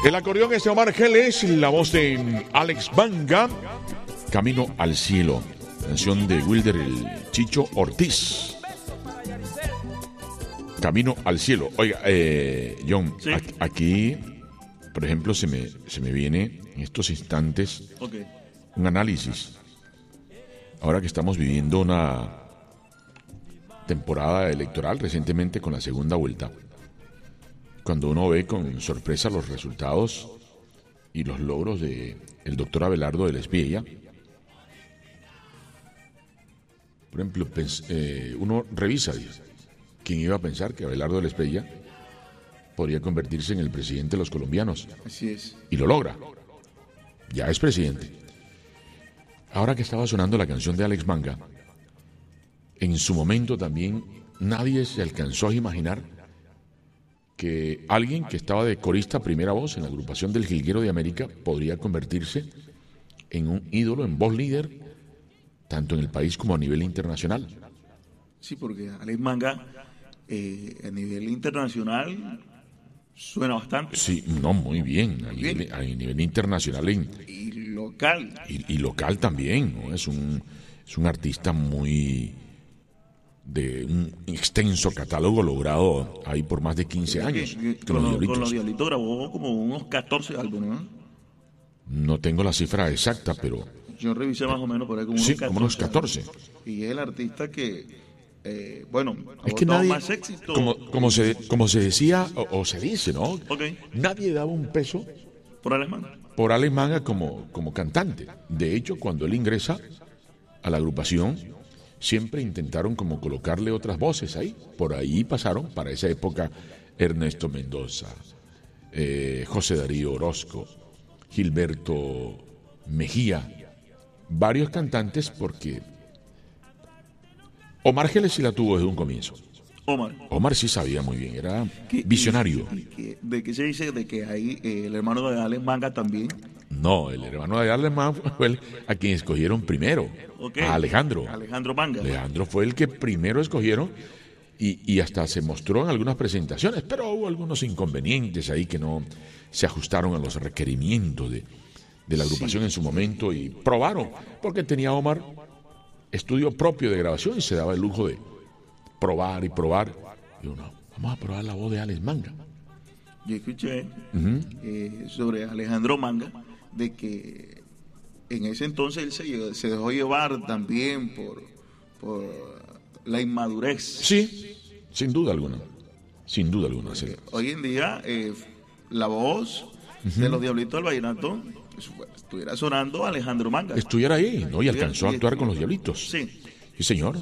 El acordeón es de Omar Geles, la voz de Alex Manga, Camino al Cielo, canción de Wilder el Chicho Ortiz. Camino al Cielo. Oiga, John, ¿sí? Aquí, por ejemplo, se me viene en estos instantes un análisis. Ahora que estamos viviendo una temporada electoral recientemente con la segunda vuelta, cuando uno ve con sorpresa los resultados y los logros de el doctor Abelardo de la Espriella, por ejemplo, uno revisa, ¿quién iba a pensar que Abelardo de la Espriella podría convertirse en el presidente de los colombianos? Así es. Y lo logra. Ya es presidente. Ahora que estaba sonando la canción de Alex Manga, en su momento también nadie se alcanzó a imaginar que alguien que estaba de corista primera voz en la agrupación del Jilguero de América podría convertirse en un ídolo, en voz líder, tanto en el país como a nivel internacional. Sí, porque Alex Manga a nivel internacional suena bastante. Sí, no, muy bien. A nivel internacional y local. Y local también, ¿no? Es un artista muy de un extenso catálogo logrado ahí por más de 15 años. Con los Diablitos grabó como unos 14 álbumes, ¿no? No tengo la cifra exacta, pero yo revisé más o menos por ahí como unos 14. Y es el artista que bueno, es que nadie, más éxito. Como se decía o se dice, ¿no? Nadie daba un peso por Alex Manga. Por Alex Manga como cantante. De hecho, cuando él ingresa a la agrupación, siempre intentaron como colocarle otras voces ahí. Por ahí pasaron, para esa época, Ernesto Mendoza, José Darío Orozco, Gilberto Mejía, varios cantantes, porque Omar Geles sí la tuvo desde un comienzo. Omar sí sabía muy bien, era visionario. ¿De qué se dice? De que ahí el hermano de Alex Manga también. No, el hermano de Alex Manga fue a quien escogieron primero, a Alejandro. Alejandro Manga. Alejandro fue el que primero escogieron y hasta se mostró en algunas presentaciones, pero hubo algunos inconvenientes ahí que no se ajustaron a los requerimientos de la agrupación en su momento y probaron, porque tenía Omar estudio propio de grabación y se daba el lujo de probar y probar. Y uno, vamos a probar la voz de Alex Manga. Yo escuché sobre Alejandro Manga de que en ese entonces él se dejó llevar también por la inmadurez. Sí, sin duda alguna. Sin duda alguna. Sí. Hoy en día la voz de los Diablitos del Vallenato estuviera sonando Alejandro Manga. Estuviera ahí, ¿no? Y alcanzó a actuar con los Diablitos. Sí. Sí, señor.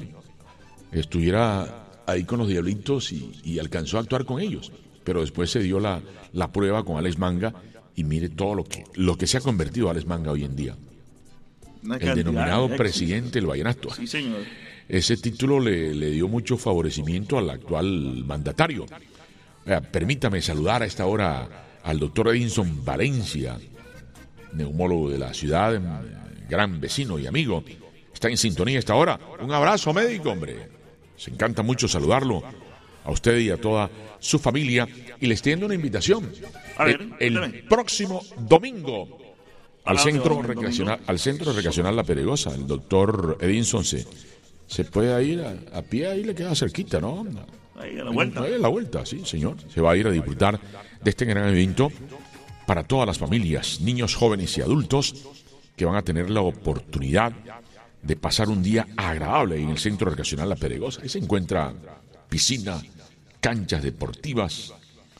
Estuviera ahí con los Diablitos y alcanzó a actuar con ellos. Pero después se dio la prueba con Alex Manga y mire todo lo que se ha convertido Alex Manga hoy en día. El denominado presidente del Vallenato. Sí, señor. Ese título le dio mucho favorecimiento al actual mandatario. Permítame saludar a esta hora al doctor Edinson Valencia, neumólogo de la ciudad, gran vecino y amigo. Está en sintonía a esta hora. Un abrazo, médico, hombre. Se encanta mucho saludarlo a usted y a toda su familia. Y les extiendo una invitación. A ver, el próximo domingo al centro recreacional La Peregosa. El doctor Edinson se puede ir a pie, ahí le queda cerquita, ¿no? Ahí a la vuelta. Ahí a la vuelta, sí, señor. Se va a ir a disfrutar de este gran evento para todas las familias, niños, jóvenes y adultos que van a tener la oportunidad de pasar un día agradable en el Centro Recreacional La Peregosa. Ahí se encuentra piscina, canchas deportivas,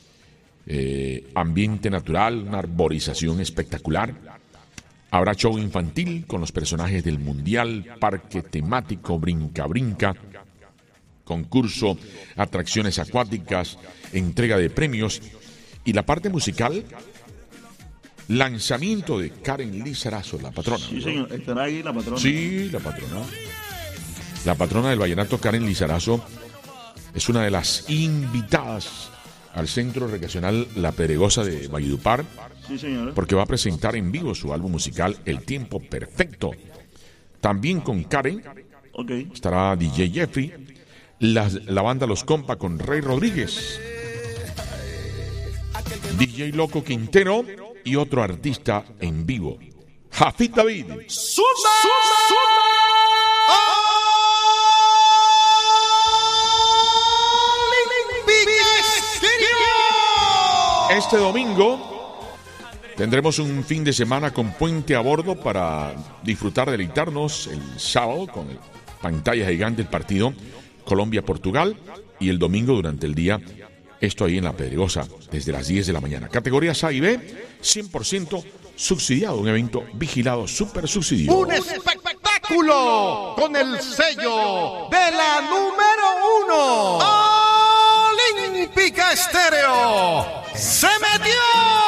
ambiente natural, una arborización espectacular. Habrá show infantil con los personajes del Mundial, parque temático, brinca-brinca, concurso, atracciones acuáticas, entrega de premios y la parte musical, lanzamiento de Karen Lizarazo, la patrona. Sí, señor, estará ahí la patrona. Sí, la patrona. La patrona del vallenato, Karen Lizarazo, es una de las invitadas al Centro Recreacional La Peregosa de Valledupar. Sí, señor. Porque va a presentar en vivo su álbum musical El Tiempo Perfecto. También con Karen estará DJ Jeffrey, la banda Los Compa con Rey Rodríguez. DJ Loco Quintero y otro artista en vivo, Jafid David. Este domingo tendremos un fin de semana con puente a bordo para disfrutar, deleitarnos el sábado con el pantalla gigante del partido Colombia-Portugal y el domingo durante el día, esto ahí en La Pedregosa, desde las 10 de la mañana. Categorías A y B, 100% subsidiado, un evento vigilado, súper subsidiado. Un espectáculo con el sello de la número 1. Olímpica Estéreo se metió.